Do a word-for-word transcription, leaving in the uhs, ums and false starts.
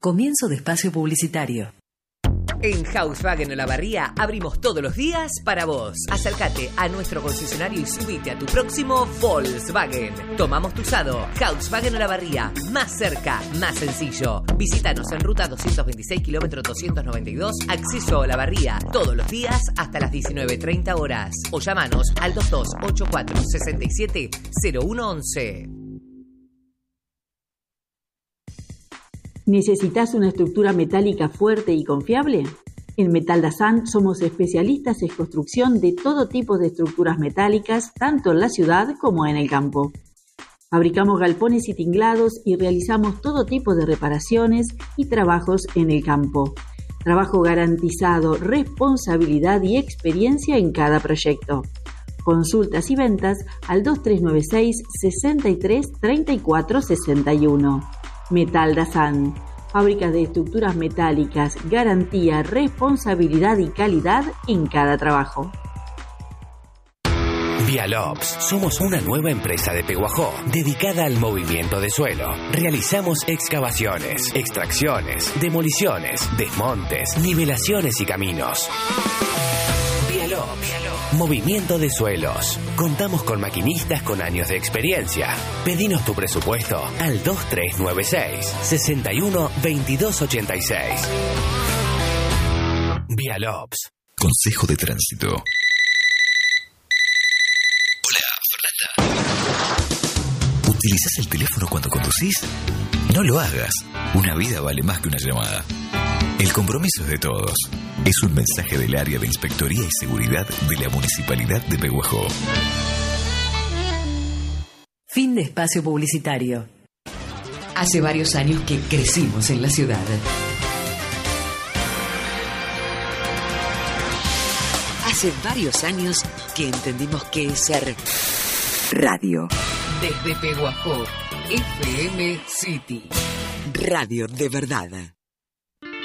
Comienzo de espacio publicitario. En Volkswagen Olavarría abrimos todos los días para vos. Acércate a nuestro concesionario y subite a tu próximo Volkswagen. Tomamos tu usado. Volkswagen Olavarría. Más cerca, más sencillo. Visítanos en ruta doscientos veintiséis, kilómetro doscientos noventa y dos, acceso a Olavarría. Todos los días hasta las diecinueve treinta horas. O llamanos al dos dos ocho cuatro seis siete cero uno once. ¿Necesitas una estructura metálica fuerte y confiable? En Metal Dazan somos especialistas en construcción de todo tipo de estructuras metálicas, tanto en la ciudad como en el campo. Fabricamos galpones y tinglados y realizamos todo tipo de reparaciones y trabajos en el campo. Trabajo garantizado, responsabilidad y experiencia en cada proyecto. Consultas y ventas al dos tres nueve seis, seis tres, tres cuatro seis uno. Metal Dazan, fábrica de estructuras metálicas, garantía, responsabilidad y calidad en cada trabajo. Vialops, somos una nueva empresa de Pehuajó dedicada al movimiento de suelo. Realizamos excavaciones, extracciones, demoliciones, desmontes, nivelaciones y caminos. Vialops, movimiento de suelos. Contamos con maquinistas con años de experiencia. Pedinos tu presupuesto al dos tres nueve seis, seis uno, veintidós ochenta y seis. Vialops. Consejo de tránsito. Hola, Fernanda. ¿Utilizas el teléfono cuando conducís? No lo hagas. Una vida vale más que una llamada. El compromiso es de todos. Es un mensaje del área de Inspectoría y Seguridad de la Municipalidad de Pehuajó. Fin de espacio publicitario. Hace varios años que crecimos en la ciudad. Hace varios años que entendimos qué es ser radio. Desde Pehuajó, F M City. Radio de verdad.